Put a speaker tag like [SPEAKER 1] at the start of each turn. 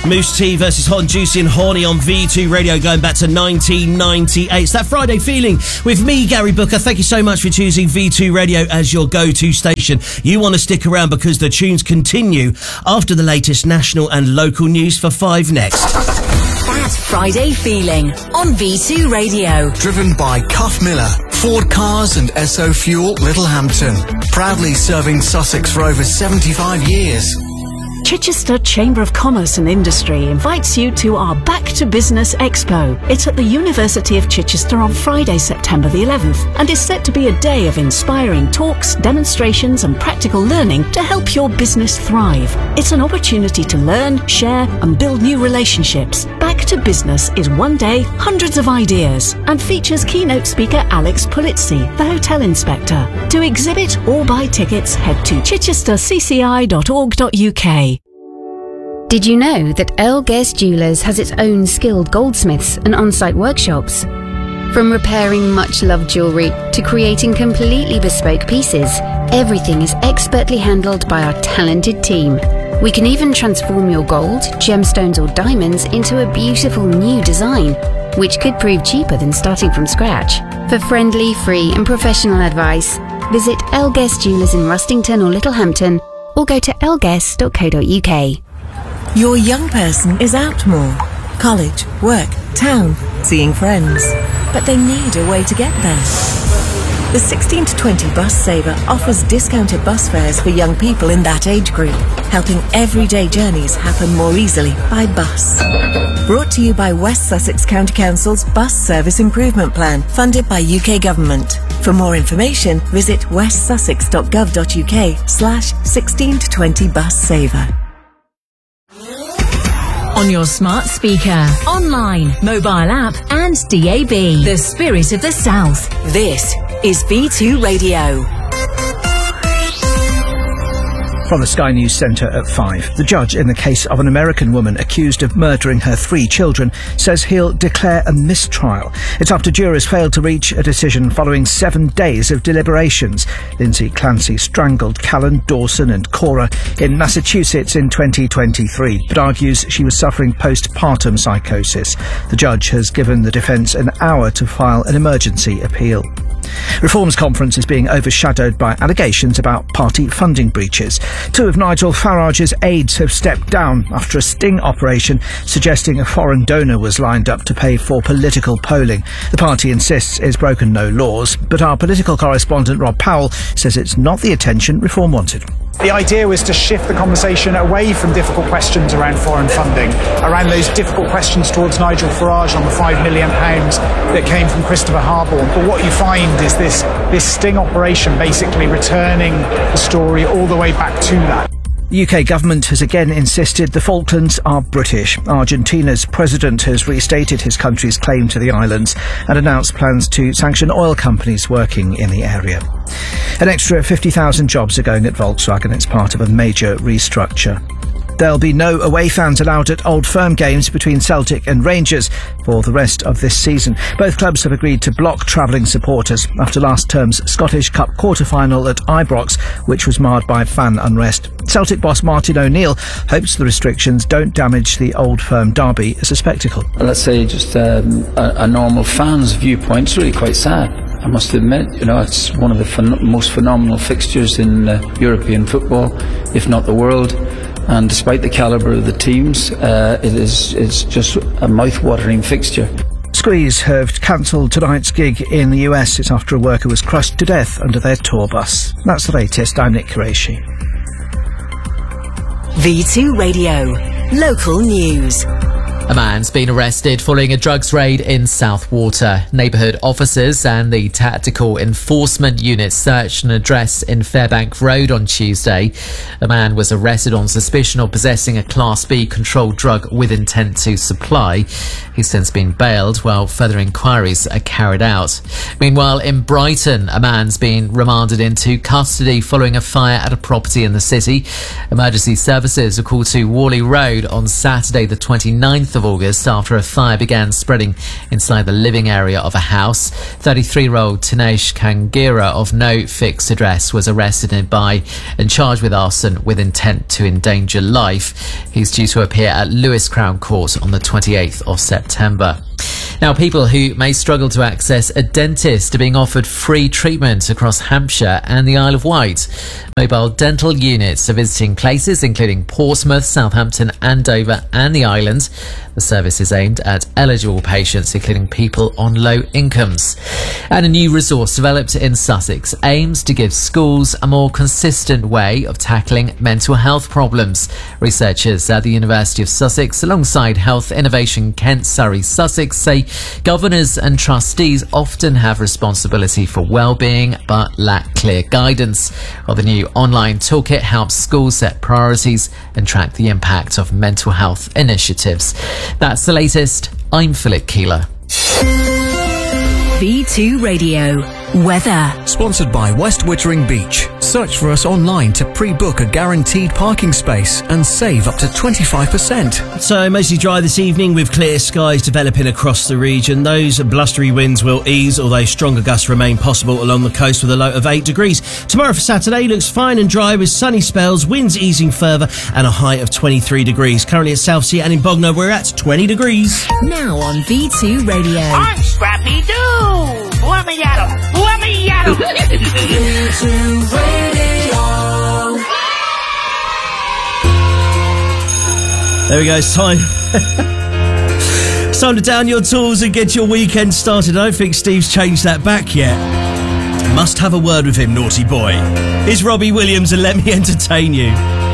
[SPEAKER 1] Moose T versus Hot and Juicy and Horny on V2 Radio going back to 1998. It's that Friday feeling with me, Gary Booker. Thank you so much for choosing V2 Radio as your go-to station. You want to stick around because the tunes continue after the latest national and local news for 5 next.
[SPEAKER 2] That Friday feeling on V2 Radio.
[SPEAKER 3] Driven by Cuff Miller, Ford Cars and SO Fuel Littlehampton. Proudly serving Sussex for over 75 years.
[SPEAKER 4] Chichester Chamber of Commerce and Industry invites you to our Back to Business Expo. It's at the University of Chichester on Friday, September the 11th, and is set to be a day of inspiring talks, demonstrations and practical learning to help your business thrive. It's an opportunity to learn, share and build new relationships. Back to Business is one day, hundreds of ideas, and features keynote speaker Alex Pulizzi, the hotel inspector. To exhibit or buy tickets, head to chichestercci.org.uk.
[SPEAKER 5] Did you know that Earl Guest Jewellers has its own skilled goldsmiths and on-site workshops? From repairing much-loved jewellery to creating completely bespoke pieces, everything is expertly handled by our talented team. We can even transform your gold, gemstones or diamonds into a beautiful new design, which could prove cheaper than starting from scratch. For friendly, free and professional advice, visit Earl Guest Jewellers in Rustington or Littlehampton, or go to earlguest.co.uk.
[SPEAKER 6] Your young person is out more. College, work, town, seeing friends. But they need a way to get there. The 16 to 20 Bus Saver offers discounted bus fares for young people in that age group, helping everyday journeys happen more easily by bus. Brought to you by West Sussex County Council's Bus Service Improvement Plan, funded by UK Government. For more information, visit westsussex.gov.uk/16 to 20 Bus Saver.
[SPEAKER 2] On your smart speaker, online, mobile app and DAB. The spirit of the South. This is V2 Radio.
[SPEAKER 7] From the Sky News Centre at 5. The judge in the case of an American woman accused of murdering her 3 children says he'll declare a mistrial. It's after jurors failed to reach a decision following 7 days of deliberations. Lindsay Clancy strangled Callan, Dawson and Cora in Massachusetts in 2023, but argues she was suffering postpartum psychosis. The judge has given the defence an hour to file an emergency appeal. Reform's conference is being overshadowed by allegations about party funding breaches. 2 of Nigel Farage's aides have stepped down after a sting operation suggesting a foreign donor was lined up to pay for political polling. The party insists it's broken no laws, but our political correspondent Rob Powell says it's not the attention Reform wanted.
[SPEAKER 8] The idea was to shift the conversation away from difficult questions around foreign funding, around those difficult questions towards Nigel Farage on the £5 million that came from Christopher Harborne. But what you find is this sting operation basically returning the story all the way back to that.
[SPEAKER 7] The UK government has again insisted the Falklands are British. Argentina's president has restated his country's claim to the islands and announced plans to sanction oil companies working in the area. An extra 50,000 jobs are going at Volkswagen. It's part of a major restructure. There'll be no away fans allowed at Old Firm games between Celtic and Rangers for the rest of this season. Both clubs have agreed to block travelling supporters after last term's Scottish Cup quarter-final at Ibrox, which was marred by fan unrest. Celtic boss Martin O'Neill hopes the restrictions don't damage the Old Firm derby as a spectacle.
[SPEAKER 9] Let's say just a normal fan's viewpoint. It's really quite sad, I must admit. You know, it's one of the most phenomenal fixtures in European football, if not the world. And despite the calibre of the teams, it's just a mouth-watering fixture.
[SPEAKER 7] Squeeze have cancelled tonight's gig in the US. It's after a worker was crushed to death under their tour bus. That's the latest. I'm Nick Qureshi.
[SPEAKER 2] V2 Radio. Local news.
[SPEAKER 10] A man's been arrested following a drugs raid in Southwater. Neighbourhood officers and the Tactical Enforcement Unit searched an address in Fairbank Road on Tuesday. A man was arrested on suspicion of possessing a Class B controlled drug with intent to supply. He's since been bailed while further inquiries are carried out. Meanwhile, in Brighton, a man's been remanded into custody following a fire at a property in the city. Emergency services were called to Worley Road on Saturday the 29th 5th of August after a fire began spreading inside the living area of a house. 33-year-old Tinesh Kangira of no fixed address was arrested and charged with arson with intent to endanger life. He's due to appear at Lewes Crown Court on the 28th of September. Now, people who may struggle to access a dentist are being offered free treatment across Hampshire and the Isle of Wight. Mobile dental units are visiting places including Portsmouth, Southampton, Andover and the islands. The service is aimed at eligible patients, including people on low incomes. And a new resource developed in Sussex aims to give schools a more consistent way of tackling mental health problems. Researchers at the University of Sussex, alongside Health Innovation Kent, Surrey, Sussex, say governors and trustees often have responsibility for well-being but lack clear guidance. Well, the new online toolkit helps schools set priorities and track the impact of mental health initiatives. That's the latest. I'm Philip Keeler.
[SPEAKER 2] V2 Radio. Weather.
[SPEAKER 3] Sponsored by West Wittering Beach. Search for us online to pre-book a guaranteed parking space and save up to 25%.
[SPEAKER 1] So mostly dry this evening with clear skies developing across the region. Those blustery winds will ease, although stronger gusts remain possible along the coast with a low of 8 degrees. Tomorrow for Saturday looks fine and dry with sunny spells, winds easing further and a high of 23 degrees. Currently at Southsea and in Bognor we're at 20 degrees.
[SPEAKER 2] Now on V2 Radio.
[SPEAKER 11] I'm Scrappy Doo! Let me at him! Let me at him! V2 Radio.
[SPEAKER 1] There we go, it's time. It's time to down your tools and get your weekend started. I don't think Steve's changed that back yet. Must have a word with him, naughty boy. Here's Robbie Williams and Let Me Entertain You.